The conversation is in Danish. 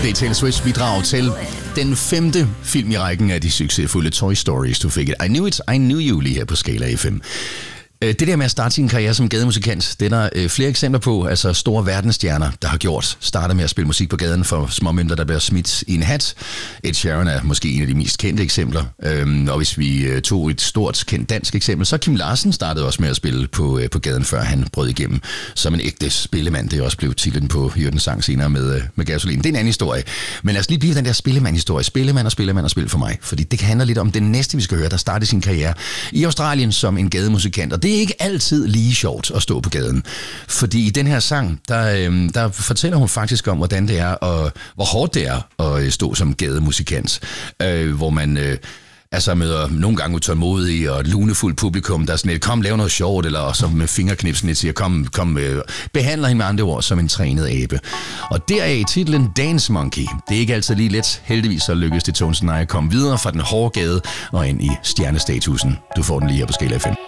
Det er Taylor Swifts bidrag til den 5. film i rækken af de succesfulde Toy Stories. Du fik it. I Knew You lige her på Skala FM. Det der med at starte sin karriere som gademusikant, det er der flere eksempler på, altså store verdensstjerner, der har gjort. Starter med at spille musik på gaden for småmønter, der bliver smidt i en hat. Ed Sheeran er måske en af de mest kendte eksempler. Og hvis vi tog et stort kendt dansk eksempel, så Kim Larsen startede også med at spille på gaden, før han brød igennem som en ægte spillemand. Det er også blevet titlen på Jørgens sang senere med Gasolin. Det er en anden historie. Men lad os lige blive den der spillemand-historie. Spillemand og spil for mig. Fordi det handler lidt om det næste, vi skal høre, der startede sin karriere i Australien som en gademusikant. Og det er ikke altid lige sjovt at stå på gaden. Fordi i den her sang, der fortæller hun faktisk om, hvordan det er, og hvor hårdt det er at stå som gademusikant. Hvor man møder nogle gange utålmodige og lunefuld publikum, der er sådan et, kom, lav noget sjovt, eller så med fingerknipsen lidt siger, kom, behandler hende med andre ord som en trænet abe. Og deraf titlen Dance Monkey. Det er ikke altid lige let. Heldigvis så lykkedes det Tones and I at komme videre fra den hårde gade og ind i stjernestatusen. Du får den lige her på Skala FM.